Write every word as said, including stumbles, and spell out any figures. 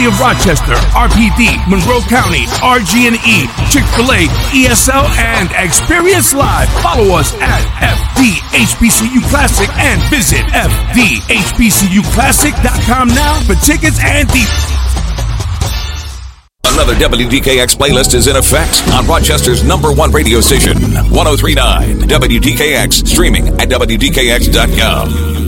of Rochester, R P D, Monroe County, R G and E, Chick-fil-A, E S L, and Experience Live. Follow us at F D H B C U Classic and visit F D H B C U classic dot com now for tickets and details. Another W D K X playlist is in effect on Rochester's number one radio station, one oh three point nine W D K X, streaming at W D K X dot com.